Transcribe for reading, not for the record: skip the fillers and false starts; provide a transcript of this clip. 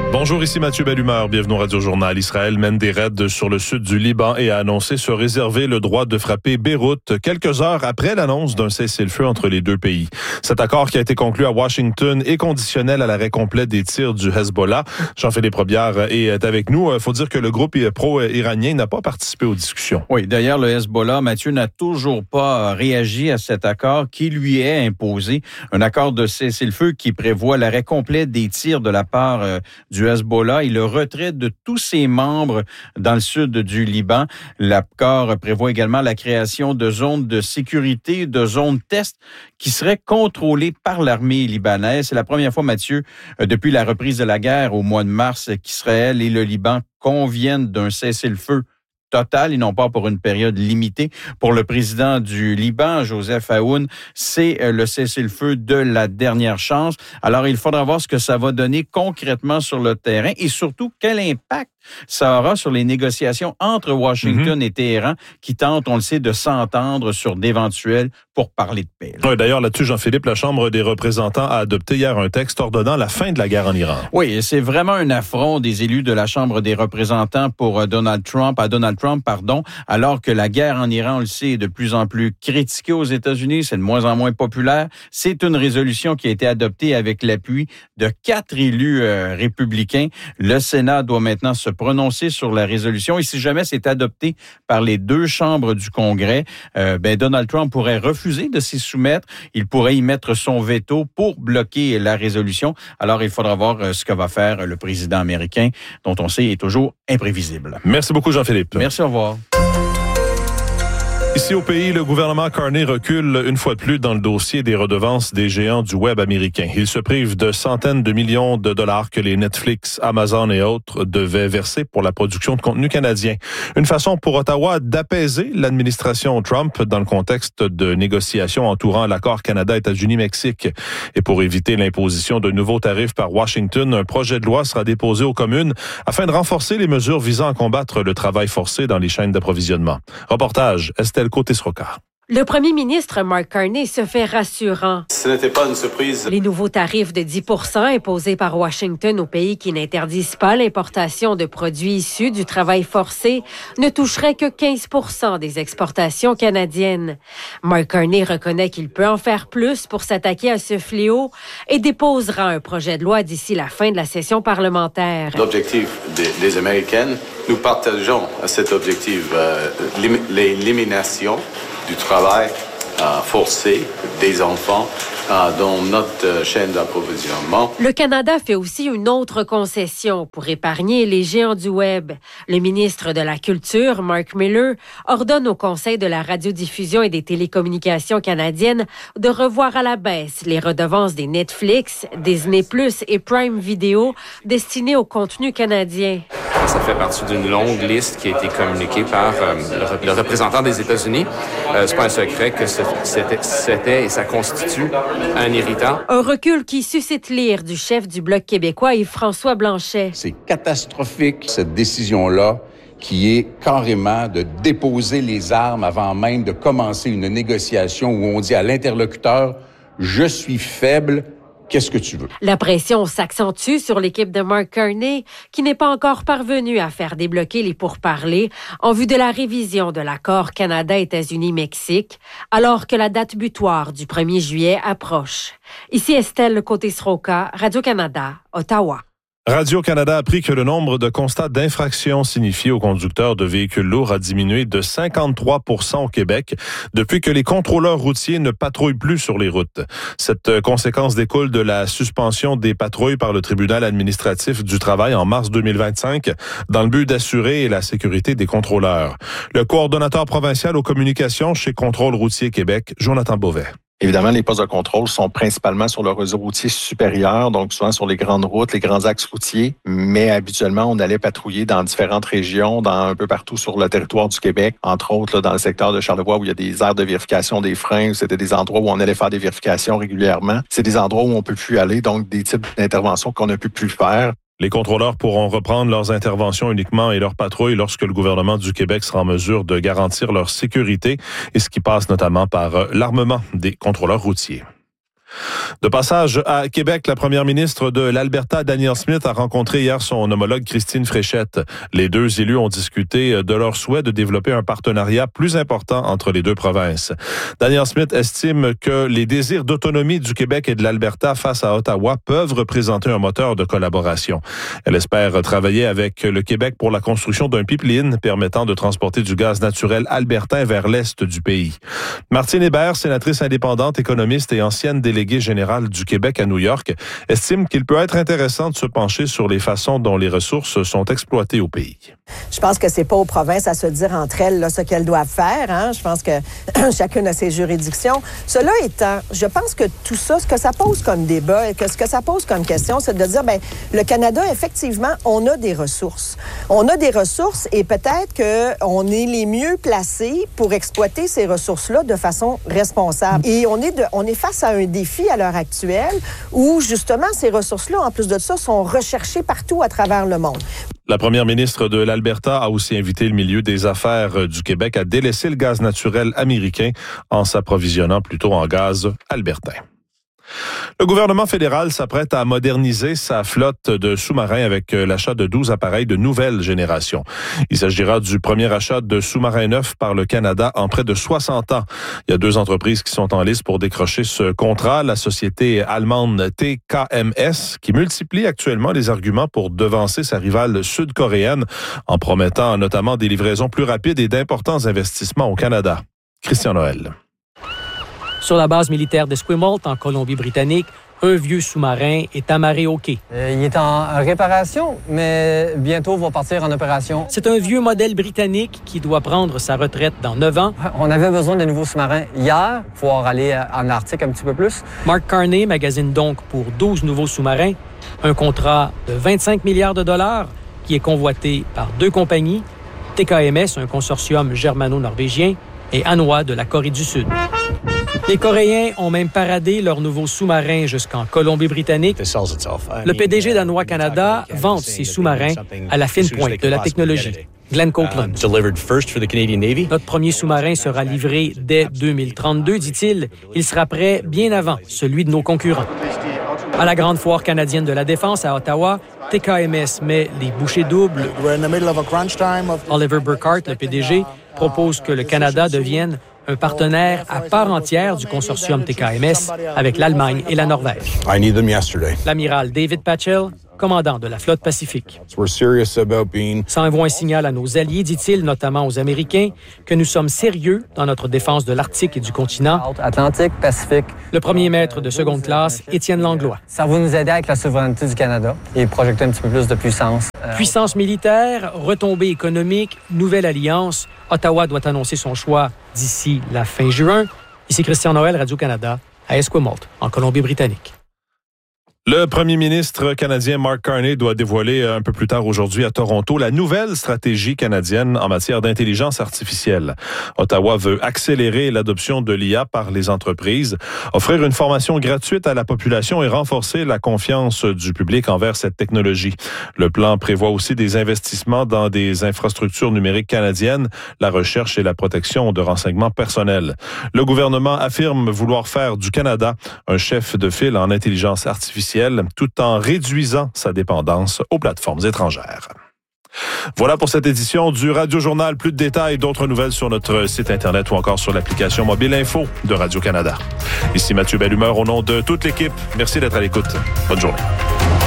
Bonjour, ici Mathieu Bellumeur. Bienvenue au Radio Journal. Israël mène des raids sur le sud du Liban et a annoncé se réserver le droit de frapper Beyrouth quelques heures après l'annonce d'un cessez-le-feu entre les deux pays. Cet accord qui a été conclu à Washington est conditionnel à l'arrêt complet des tirs du Hezbollah. Jean-Philippe Robillard est avec nous. Il faut dire que le groupe pro-iranien n'a pas participé aux discussions. Oui, d'ailleurs, le Hezbollah, Mathieu, n'a toujours pas réagi à cet accord qui lui est imposé. Un accord de cessez-le-feu qui prévoit l'arrêt complet des tirs de la part du Hezbollah et le retrait de tous ses membres dans le sud du Liban. L'accord prévoit également la création de zones de sécurité, de zones test qui seraient contrôlées par l'armée libanaise. C'est la première fois, Mathieu, depuis la reprise de la guerre au mois de mars, qu'Israël et le Liban conviennent d'un cessez-le-feu total et non pas pour une période limitée. Pour le président du Liban, Joseph Aoun, c'est le cessez-le-feu de la dernière chance. Alors, il faudra voir ce que ça va donner concrètement sur le terrain et surtout quel impact ça aura sur les négociations entre Washington et Téhéran qui tentent, on le sait, de s'entendre sur d'éventuels pourparlers de paix. Oui, d'ailleurs, là-dessus, Jean-Philippe, la Chambre des représentants a adopté hier un texte ordonnant la fin de la guerre en Iran. Oui, c'est vraiment un affront des élus de la Chambre des représentants pour Donald Trump, alors que la guerre en Iran, on le sait, est de plus en plus critiquée aux États-Unis, c'est de moins en moins populaire. C'est une résolution qui a été adoptée avec l'appui de 4 élus républicains. Le Sénat doit maintenant se prononcer sur la résolution et si jamais c'est adopté par les 2 chambres du Congrès, Donald Trump pourrait refuser de s'y soumettre. Il pourrait y mettre son veto pour bloquer la résolution. Alors, il faudra voir ce que va faire le président américain, dont on sait est toujours imprévisible. Merci beaucoup, Jean-Philippe. Merci, au revoir. Ici au pays, le gouvernement Carney recule une fois de plus dans le dossier des redevances des géants du web américain. Il se prive de centaines de millions de dollars que les Netflix, Amazon et autres devaient verser pour la production de contenu canadien. Une façon pour Ottawa d'apaiser l'administration Trump dans le contexte de négociations entourant l'accord Canada-États-Unis-Mexique. Et pour éviter l'imposition de nouveaux tarifs par Washington, un projet de loi sera déposé aux communes afin de renforcer les mesures visant à combattre le travail forcé dans les chaînes d'approvisionnement. Reportage, Estelle Côté-Sroca. Le premier ministre Mark Carney se fait rassurant. Ce n'était pas une surprise. Les nouveaux tarifs de 10% imposés par Washington aux pays qui n'interdisent pas l'importation de produits issus du travail forcé ne toucheraient que 15% des exportations canadiennes. Mark Carney reconnaît qu'il peut en faire plus pour s'attaquer à ce fléau et déposera un projet de loi d'ici la fin de la session parlementaire. L'objectif des Américaines, nous partageons cet objectif, l'élimination du travail forcé des enfants dans notre chaîne d'approvisionnement. Le Canada fait aussi une autre concession pour épargner les géants du web. Le ministre de la Culture, Mark Miller, ordonne au Conseil de la radiodiffusion et des télécommunications canadiennes de revoir à la baisse les redevances des Netflix, Disney+ et Prime Video destinées au contenu canadien. Ça fait partie d'une longue liste qui a été communiquée par le représentant des États-Unis. C'est pas un secret que c'était et ça constitue un irritant. Un recul qui suscite l'ire du chef du Bloc québécois, Yves-François Blanchet. C'est catastrophique, cette décision-là, qui est carrément de déposer les armes avant même de commencer une négociation où on dit à l'interlocuteur « Je suis faible ». Qu'est-ce que tu veux? La pression s'accentue sur l'équipe de Mark Carney, qui n'est pas encore parvenue à faire débloquer les pourparlers en vue de la révision de l'accord Canada-États-Unis-Mexique, alors que la date butoir du 1er juillet approche. Ici Estelle Côté-Sroca, Radio-Canada, Ottawa. Radio-Canada a appris que le nombre de constats d'infractions signifiés aux conducteurs de véhicules lourds a diminué de 53% au Québec depuis que les contrôleurs routiers ne patrouillent plus sur les routes. Cette conséquence découle de la suspension des patrouilles par le tribunal administratif du travail en mars 2025 dans le but d'assurer la sécurité des contrôleurs. Le coordonnateur provincial aux communications chez Contrôle routier Québec, Jonathan Beauvais. Évidemment, les postes de contrôle sont principalement sur le réseau routier supérieur, donc souvent sur les grandes routes, les grands axes routiers, mais habituellement, on allait patrouiller dans différentes régions, dans un peu partout sur le territoire du Québec, entre autres là, dans le secteur de Charlevoix où il y a des aires de vérification des freins, c'était des endroits où on allait faire des vérifications régulièrement. C'est des endroits où on peut plus aller, donc des types d'interventions qu'on ne peut plus faire. Les contrôleurs pourront reprendre leurs interventions uniquement et leurs patrouilles lorsque le gouvernement du Québec sera en mesure de garantir leur sécurité, et ce qui passe notamment par l'armement des contrôleurs routiers. De passage à Québec, la première ministre de l'Alberta, Danielle Smith, a rencontré hier son homologue Christine Fréchette. Les deux élus ont discuté de leur souhait de développer un partenariat plus important entre les deux provinces. Danielle Smith estime que les désirs d'autonomie du Québec et de l'Alberta face à Ottawa peuvent représenter un moteur de collaboration. Elle espère travailler avec le Québec pour la construction d'un pipeline permettant de transporter du gaz naturel albertain vers l'est du pays. Martine Hébert, sénatrice indépendante, économiste et ancienne déléguée générale du Québec à New York, estime qu'il peut être intéressant de se pencher sur les façons dont les ressources sont exploitées au pays. Je pense que c'est pas aux provinces à se dire entre elles là, ce qu'elles doivent faire. Hein? Je pense que chacune a ses juridictions. Cela étant, je pense que tout ça, ce que ça pose comme débat et que ce que ça pose comme question, c'est de dire, le Canada, effectivement, on a des ressources. On a des ressources et peut-être qu'on est les mieux placés pour exploiter ces ressources-là de façon responsable. Et on est face à un défi à l'heure actuelle où, justement, ces ressources-là, en plus de ça, sont recherchées partout à travers le monde. La première ministre de l'Alberta a aussi invité le milieu des affaires du Québec à délaisser le gaz naturel américain en s'approvisionnant plutôt en gaz albertain. Le gouvernement fédéral s'apprête à moderniser sa flotte de sous-marins avec l'achat de 12 appareils de nouvelle génération. Il s'agira du premier achat de sous-marins neufs par le Canada en près de 60 ans. Il y a 2 entreprises qui sont en lice pour décrocher ce contrat. La société allemande TKMS, qui multiplie actuellement les arguments pour devancer sa rivale sud-coréenne en promettant notamment des livraisons plus rapides et d'importants investissements au Canada. Christian Noël. Sur la base militaire d'Esquimalt, en Colombie-Britannique, un vieux sous-marin est amarré au quai. Il est en réparation, mais bientôt va partir en opération. C'est un vieux modèle britannique qui doit prendre sa retraite dans 9 ans. On avait besoin de nouveaux sous-marins hier pour pouvoir aller en Arctique un petit peu plus. Mark Carney magasine donc pour 12 nouveaux sous-marins un contrat de 25 milliards de dollars qui est convoité par 2 compagnies, TKMS, un consortium germano-norvégien, et Hanwha de la Corée du Sud. Les Coréens ont même paradé leurs nouveaux sous-marins jusqu'en Colombie-Britannique. Le PDG d'Hanwha Canada vante ses sous-marins à la fine pointe de la technologie. Glenn Copeland. Notre premier sous-marin sera livré dès 2032, dit-il. Il sera prêt bien avant celui de nos concurrents. À la Grande Foire canadienne de la Défense à Ottawa, TKMS met les bouchées doubles. Oliver Burkhart, le PDG, propose que le Canada devienne un partenaire à part entière du consortium TKMS avec l'Allemagne et la Norvège. L'amiral David Patchell, commandant de la flotte Pacifique. Ça envoie un signal à nos alliés, dit-il, notamment aux Américains, que nous sommes sérieux dans notre défense de l'Arctique et du continent. Atlantique, Pacifique. Le premier maître de seconde classe, Étienne Langlois. Ça va nous aider avec la souveraineté du Canada et projeter un petit peu plus de puissance. Puissance militaire, retombée économique, nouvelle alliance. Ottawa doit annoncer son choix d'ici la fin juin. Ici Christian Noël, Radio-Canada, à Esquimalt, en Colombie-Britannique. Le premier ministre canadien Mark Carney doit dévoiler un peu plus tard aujourd'hui à Toronto la nouvelle stratégie canadienne en matière d'intelligence artificielle. Ottawa veut accélérer l'adoption de l'IA par les entreprises, offrir une formation gratuite à la population et renforcer la confiance du public envers cette technologie. Le plan prévoit aussi des investissements dans des infrastructures numériques canadiennes, la recherche et la protection de renseignements personnels. Le gouvernement affirme vouloir faire du Canada un chef de file en intelligence artificielle, tout en réduisant sa dépendance aux plateformes étrangères. Voilà pour cette édition du Radio Journal. Plus de détails, d'autres nouvelles sur notre site Internet ou encore sur l'application Mobile Info de Radio-Canada. Ici Mathieu Bellumeur au nom de toute l'équipe. Merci d'être à l'écoute. Bonne journée.